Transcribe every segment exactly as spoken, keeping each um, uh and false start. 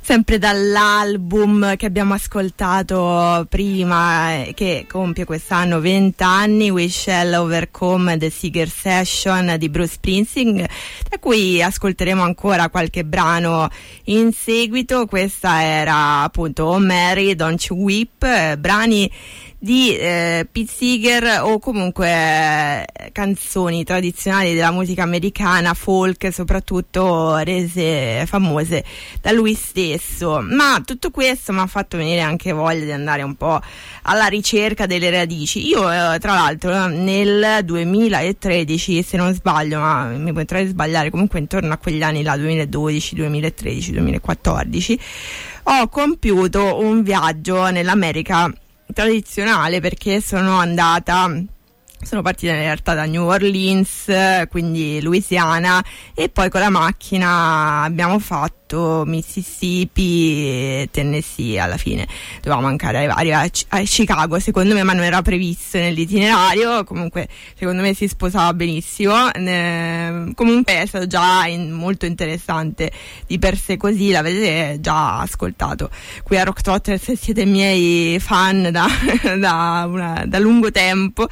sempre dall'album che abbiamo ascoltato prima, che compie quest'anno venti anni, We Shall Overcome, The Seeger Session di Bruce Springsteen, da cui ascolteremo ancora qualche brano in seguito. Questa era appunto Oh Mary, Don't You Weep, brani di eh, Pete Seeger, o comunque eh, canzoni tradizionali della musica americana, folk soprattutto, rese famose da lui stesso. Ma tutto questo mi ha fatto venire anche voglia di andare un po' alla ricerca delle radici. Io eh, tra l'altro nel duemilatredici, se non sbaglio, ma mi potrei sbagliare, comunque intorno a quegli anni là, duemiladodici, duemilatredici, duemilaquattordici, ho compiuto un viaggio nell'America tradizionale, perché sono andata sono partita in realtà da New Orleans, quindi Louisiana, e poi con la macchina abbiamo fatto Mississippi e Tennessee. Alla fine dovevamo ancora arrivare a Chicago, secondo me, ma non era previsto nell'itinerario. Comunque secondo me si sposava benissimo. Eh, comunque è stato già in, molto interessante di per sé così, l'avete già ascoltato qui a Rock Trotter se siete miei fan da, da, una, da lungo tempo.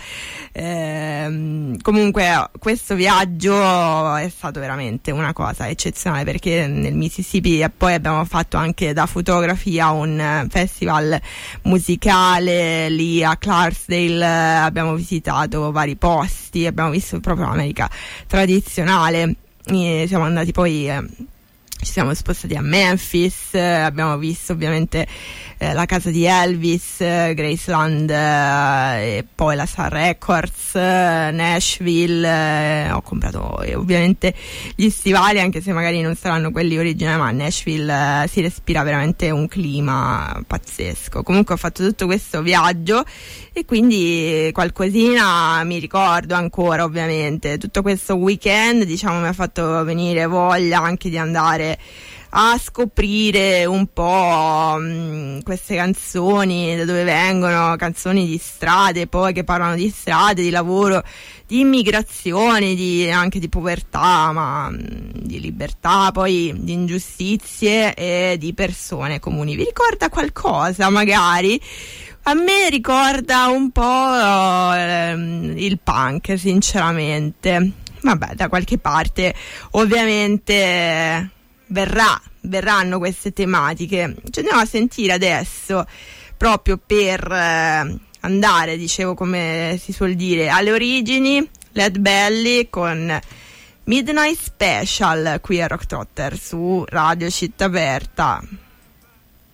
Eh, comunque questo viaggio è stato veramente una cosa eccezionale, perché nel Mississippi poi abbiamo fatto anche da fotografia un festival musicale lì a Clarksdale, abbiamo visitato vari posti, abbiamo visto proprio l'America tradizionale. E siamo andati poi eh, ci siamo spostati a Memphis, eh, abbiamo visto ovviamente eh, la casa di Elvis, eh, Graceland, eh, e poi la Sun Records, eh, Nashville. Eh, ho comprato eh, ovviamente gli stivali, anche se magari non saranno quelli originali, ma a Nashville eh, si respira veramente un clima pazzesco. Comunque ho fatto tutto questo viaggio e quindi qualcosina mi ricordo ancora, ovviamente. Tutto questo weekend, diciamo, mi ha fatto venire voglia anche di andare a scoprire un po' mh, queste canzoni, da dove vengono, canzoni di strade, poi che parlano di strade, di lavoro, di immigrazione, di, anche di povertà, ma mh, di libertà, poi di ingiustizie e di persone comuni. Vi ricorda qualcosa magari? A me ricorda un po' ehm, il punk, sinceramente. Vabbè, da qualche parte ovviamente verrà, verranno queste tematiche. Ci andiamo a sentire adesso, proprio per eh, andare, dicevo, come si suol dire, alle origini, Led Belly con Midnight Special qui a Rock Trotter su Radio Città Aperta.